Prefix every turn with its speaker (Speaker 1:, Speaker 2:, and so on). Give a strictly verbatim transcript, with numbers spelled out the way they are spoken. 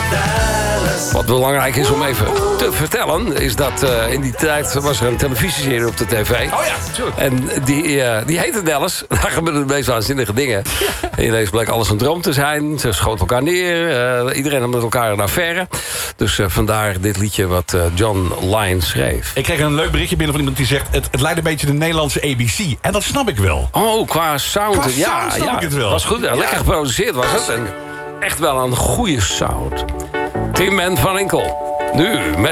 Speaker 1: Wat belangrijk is om even te vertellen... is dat uh, in die tijd was er een televisieserie op de tv.
Speaker 2: Oh ja, tuurlijk.
Speaker 1: En die, uh, die heette Dallas. Daar gebeurden de meest waanzinnige dingen. En ineens bleek alles een droom te zijn. Ze schoten elkaar neer. Uh, iedereen had met elkaar een affaire. Dus uh, vandaar dit liedje wat uh, John Lyon schreef.
Speaker 2: Ik kreeg een leuk berichtje binnen van iemand die zegt... het, het lijkt een beetje de Nederlandse A B C. En dat snap ik wel.
Speaker 1: Oh, qua sound.
Speaker 2: Qua
Speaker 1: ja,
Speaker 2: sound snap
Speaker 1: ja,
Speaker 2: ik het wel.
Speaker 1: Was goed. Ja, lekker
Speaker 2: Ja.
Speaker 1: geproduceerd was het. En echt wel een goede sound. Tim en Van Inkel. Nu met